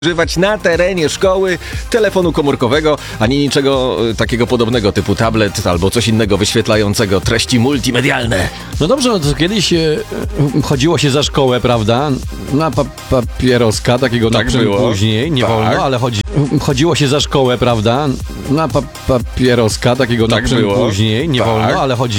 używać na terenie szkoły telefonu komórkowego, ani niczego takiego podobnego typu tablet albo coś innego wyświetlającego treści multimedialne. No dobrze, no to kiedyś chodziło się za szkołę, prawda? Na papieroska, takiego Tak na czym było. później, nie Tak. wolno, ale chodziło się za szkołę, prawda? Na papieroska, takiego Tak na czym było. później, nie Tak. wolno, ale